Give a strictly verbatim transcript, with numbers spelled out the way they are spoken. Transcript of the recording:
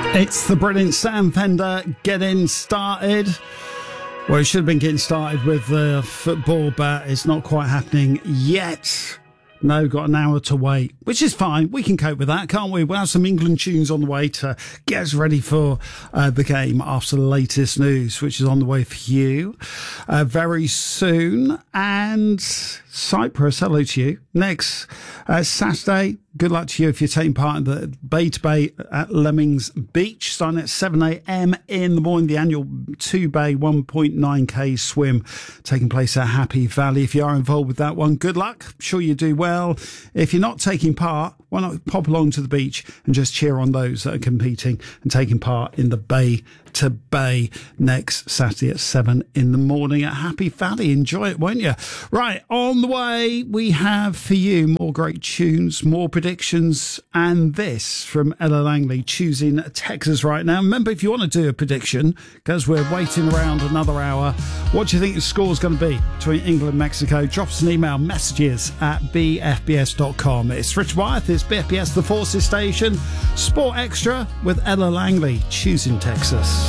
It's the brilliant Sam Fender getting started. Well, it should have been getting started with the football, but it's not quite happening yet. No, got an hour to wait, which is fine. We can cope with that, can't we? We'll have some England tunes on the way to get us ready for uh, the game after the latest news, which is on the way for you uh, very soon. And Cyprus, hello to you. Next uh, Saturday, good luck to you if you're taking part in the Bay to Bay at Lemmings Beach, starting at seven a.m. in the morning. The annual two bay one point nine k swim taking place at Happy Valley. If you are involved with that one, good luck. I'm sure you do well. If you're not taking part, why not pop along to the beach and just cheer on those that are competing and taking part in the Bay to Bay next Saturday at seven in the morning at Happy Valley. Enjoy it, won't you? Right, on the way, we have for you more great tunes, more predictions, and this from Ella Langley, choosing Texas right now. Remember, if you want to do a prediction, because we're waiting around another hour, what do you think the score's going to be between England and Mexico? Drop us an email, messages at b f b s dot com. It's Richard Wyeth, it's B F B S The Forces Station, Sport Extra with Ella Langley, choosing Texas.